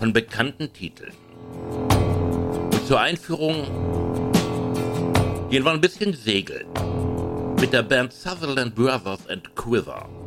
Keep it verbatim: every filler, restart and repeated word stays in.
von bekannten Titeln. Und zur Einführung gehen wir ein bisschen segeln mit der Band Sutherland Brothers and Quiver.